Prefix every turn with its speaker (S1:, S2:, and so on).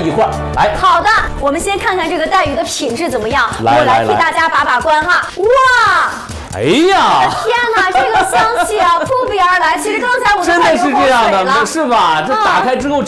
S1: 一块儿来。
S2: 好的，我们先看看这个带鱼的品质怎么样。
S1: 来
S2: 我来替大家把关哈。哇！
S1: 哎呀！
S2: 天哪，这个香气啊，扑鼻而来。其实刚才我都
S1: 真的是这样的，是吧？这打开之后。